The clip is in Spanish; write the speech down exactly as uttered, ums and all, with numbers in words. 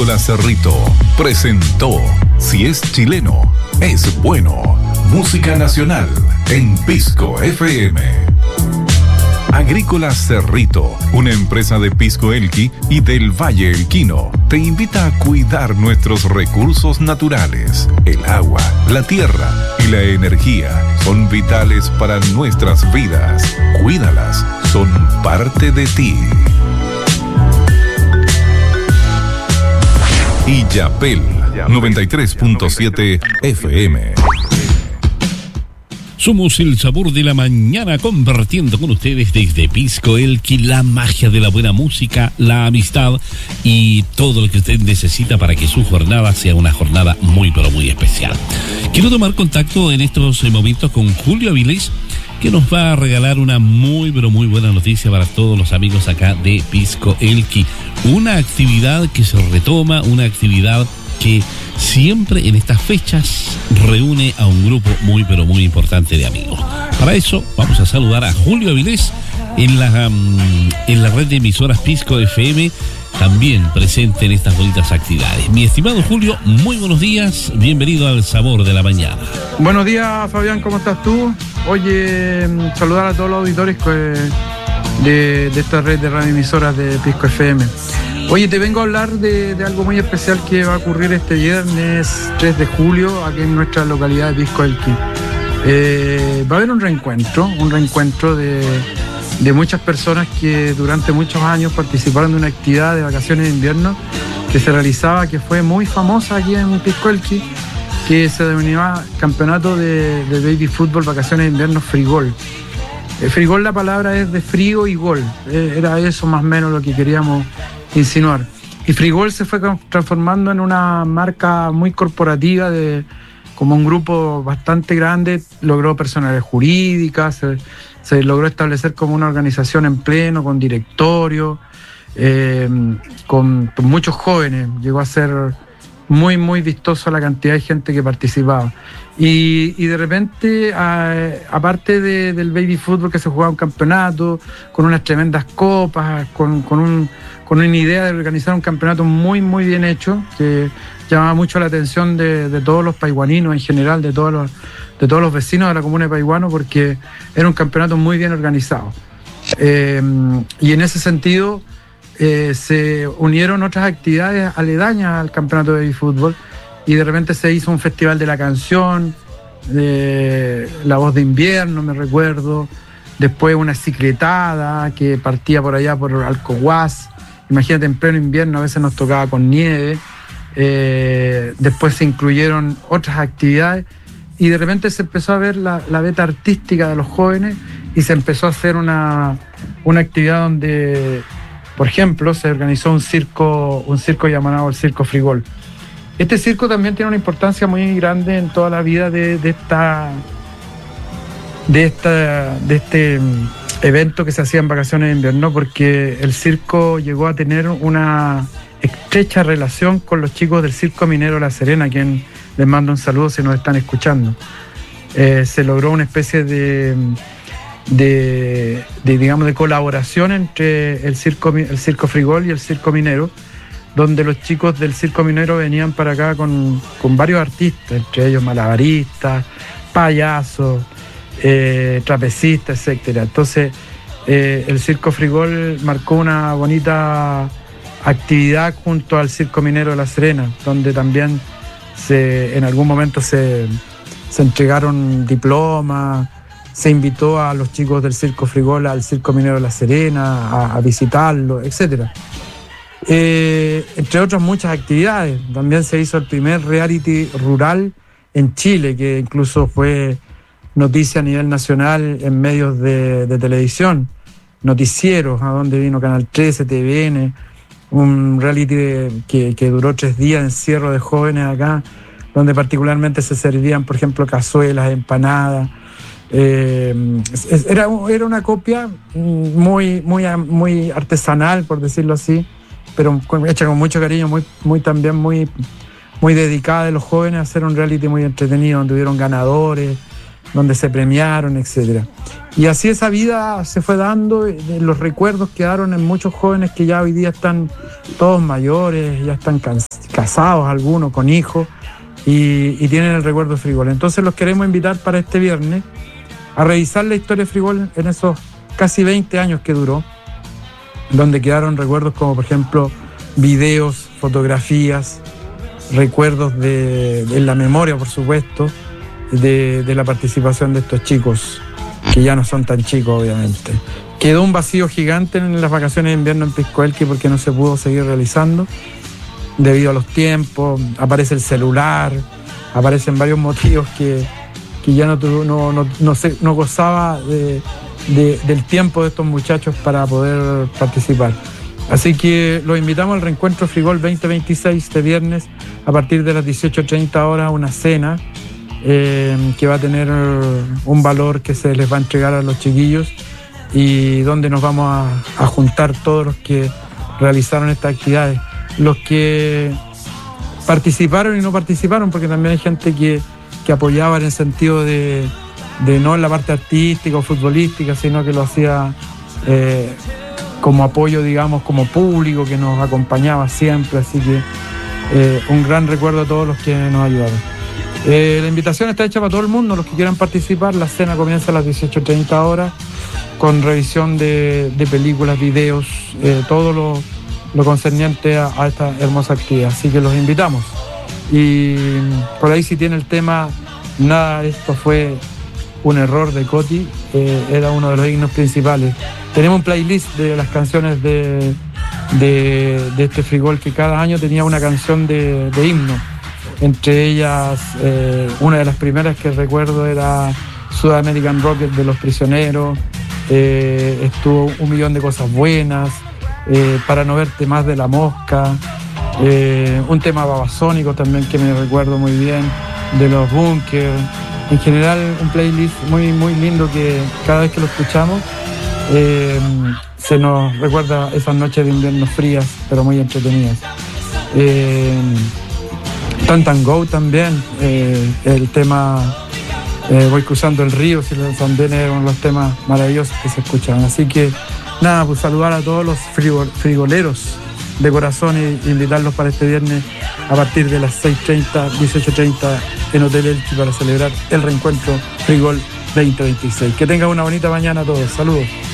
Agrícola Cerrito presentó Si es chileno, es bueno. Música nacional en Pisco F M. Agrícola Cerrito, una empresa de Pisco Elqui y del Valle Elquino, te invita a cuidar nuestros recursos naturales. El agua, la tierra y la energía son vitales para nuestras vidas. Cuídalas, son parte de ti. Illapel noventa y tres punto siete F M. Somos el sabor de la mañana, compartiendo con ustedes desde Pisco Elqui la magia de la buena música, la amistad y todo lo que usted necesita para que su jornada sea una jornada muy pero muy especial. Quiero tomar contacto en estos momentos con Julio Avilés, que nos va a regalar una muy pero muy buena noticia para todos los amigos acá de Pisco Elqui. Una actividad que se retoma, una actividad que siempre en estas fechas reúne a un grupo muy pero muy importante de amigos. Para eso vamos a saludar a Julio Avilés en la, um, en la red de emisoras Pisco F M, también presente en estas bonitas actividades. Mi estimado Julio, muy buenos días, bienvenido al Sabor de la Mañana. Buenos días, Fabián, ¿cómo estás tú? Oye, saludar a todos los auditores de, de esta red de radioemisoras de Pisco F M. Oye, te vengo a hablar de, de algo muy especial que va a ocurrir este viernes tres de julio aquí en nuestra localidad de Pisco Elqui. Eh, va a haber un reencuentro, un reencuentro de, de muchas personas que durante muchos años participaron de una actividad de vacaciones de invierno que se realizaba, que fue muy famosa aquí en Pisco Elqui, que se denominaba Campeonato de, de Baby Fútbol Vacaciones de Invierno Frigol. Eh, Frigol, la palabra es de frío y gol, eh, era eso más o menos lo que queríamos insinuar. Y Frigol se fue transformando en una marca muy corporativa, de como un grupo bastante grande, logró personalidad jurídica, se, se logró establecer como una organización en pleno, con directorio, eh, con, con muchos jóvenes, llegó a ser muy muy vistosa la cantidad de gente que participaba. Y, y de repente, a, aparte de, del baby fútbol, que se jugaba un campeonato, con unas tremendas copas, con, con, un, con una idea de organizar un campeonato muy muy bien hecho, que llamaba mucho la atención de, de todos los paiguaninos en general, de todos los, de todos los vecinos de la comuna de Paiguano, porque era un campeonato muy bien organizado. Eh, y en ese sentido eh, se unieron otras actividades aledañas al campeonato de baby fútbol, y de repente se hizo un festival de la canción, de La Voz de Invierno, me recuerdo, después una cicletada que partía por allá por Alcohuas, imagínate, en pleno invierno, a veces nos tocaba con nieve, eh, después se incluyeron otras actividades y de repente se empezó a ver la, la beta artística de los jóvenes y se empezó a hacer una, una actividad donde, por ejemplo, se organizó un circo, un circo llamado el Circo Frigol. Este circo también tiene una importancia muy grande en toda la vida de, de esta de esta de este evento que se hacía en vacaciones de invierno, porque el circo llegó a tener una estrecha relación con los chicos del Circo Minero La Serena, a quien les mando un saludo si nos están escuchando. Eh, se logró una especie de, de, de digamos de colaboración entre el circo el circo Frigol y el Circo Minero, donde los chicos del Circo Minero venían para acá con, con varios artistas, entre ellos malabaristas, payasos, eh, trapecistas, etcétera. Entonces, eh, el Circo Frigol marcó una bonita actividad junto al Circo Minero de La Serena, donde también se, en algún momento se, se entregaron diplomas, se invitó a los chicos del Circo Frigol al Circo Minero de La Serena a, a visitarlo, etcétera. Eh, entre otras muchas actividades. También se hizo el primer reality rural en Chile, que incluso fue noticia a nivel nacional en medios de, de televisión, noticieros, a donde vino Canal trece, T V N, un reality de, que, que duró tres días de encierro de jóvenes acá, donde particularmente se servían, por ejemplo, cazuelas, empanadas. Eh, era, era una copia muy, muy, muy artesanal, por decirlo así, pero hecha con mucho cariño, muy, muy también muy, muy dedicada de los jóvenes a hacer un reality muy entretenido, donde hubieron ganadores, donde se premiaron, etcétera. Y así esa vida se fue dando, los recuerdos quedaron en muchos jóvenes que ya hoy día están todos mayores, ya están casados algunos, con hijos, y, y tienen el recuerdo de Frigol. Entonces los queremos invitar para este viernes a revisar la historia de Frigol en esos casi veinte años que duró, donde quedaron recuerdos como, por ejemplo, videos, fotografías, recuerdos de, de la memoria, por supuesto, de, de la participación de estos chicos, que ya no son tan chicos, obviamente. Quedó un vacío gigante en las vacaciones de invierno en Pisco Elqui porque no se pudo seguir realizando debido a los tiempos. Aparece el celular, aparecen varios motivos que, que ya no, no, no, no, se, no gozaba de, de, del tiempo de estos muchachos para poder participar. Así que los invitamos al reencuentro Frigol veinte veintiséis este viernes a partir de las dieciocho treinta horas, una cena eh, que va a tener un valor que se les va a entregar a los chiquillos y donde nos vamos a, a juntar todos los que realizaron estas actividades, los que participaron y no participaron, porque también hay gente que, que apoyaba en el sentido de, de no en la parte artística o futbolística, sino que lo hacía eh, como apoyo, digamos, como público que nos acompañaba siempre, así que eh, un gran recuerdo a todos los que nos ayudaron. Eh, la invitación está hecha para todo el mundo, los que quieran participar. La cena comienza a las dieciocho treinta horas con revisión de, de películas, videos, eh, todo lo, lo concerniente a, a esta hermosa actividad, así que los invitamos. Y por ahí, si tiene el tema Nada, esto fue un error de Coti, eh, era uno de los himnos principales. Tenemos un playlist de las canciones de, de, de este Frigol, que cada año tenía una canción de, de himno. Entre ellas, eh, una de las primeras que recuerdo era South American Rocket de Los Prisioneros, eh, estuvo Un Millón de Cosas Buenas, eh, Para No Verte Más de La Mosca, eh, un tema babasónico también que me recuerdo muy bien, de Los Bunkers. En general, un playlist muy, muy lindo que cada vez que lo escuchamos eh, se nos recuerda esas noches de invierno frías, pero muy entretenidas. Eh, Tan Tan Go también, eh, el tema eh, Voy Cruzando el Río, si también era uno de los temas maravillosos que se escuchaban. Así que nada, pues saludar a todos los frigol, frigoleros de corazón y invitarlos para este viernes a partir de las seis treinta, dieciocho treinta en Hotel Elqui para celebrar el reencuentro Frigol veinte veintiséis. Que tengan una bonita mañana a todos. Saludos.